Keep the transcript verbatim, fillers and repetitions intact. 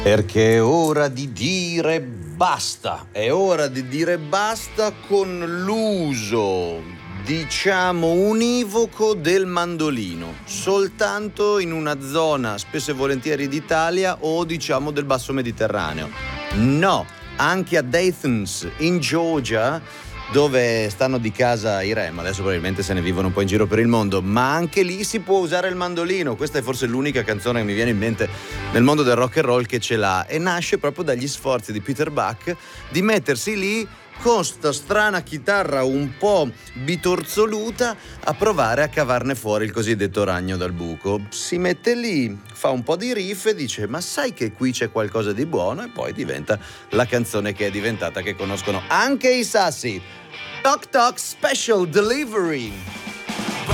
Perché è ora di dire basta, è ora di dire basta con l'uso, diciamo, univoco del mandolino, soltanto in una zona spesso e volentieri d'Italia o diciamo del basso Mediterraneo. No, anche ad Athens, in Georgia, dove stanno di casa i re, ma adesso probabilmente se ne vivono un po' in giro per il mondo, ma anche lì si può usare il mandolino. Questa è forse l'unica canzone che mi viene in mente nel mondo del rock and roll che ce l'ha, e nasce proprio dagli sforzi di Peter Buck di mettersi lì con sta strana chitarra un po' bitorzoluta a provare a cavarne fuori il cosiddetto ragno dal buco. Si mette lì, fa un po' di riff e dice: ma sai che qui c'è qualcosa di buono? E poi diventa la canzone che è diventata, che conoscono anche i sassi. Toc Toc Special Delivery.